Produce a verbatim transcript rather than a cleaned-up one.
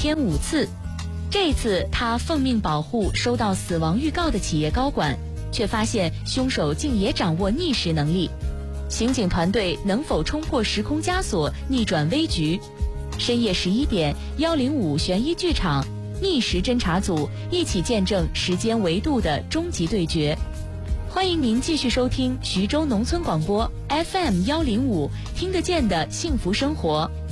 天五次。这次他奉命保护收到死亡预告的企业高管，却发现凶手竟也掌握逆时能力。刑警团队能否冲破时空枷锁，逆转危局？深夜十一点，幺零五悬疑剧场，逆时侦查组一起见证时间维度的终极对决。欢迎您继续收听徐州农村广播 F M 幺零五，听得见的幸福生活。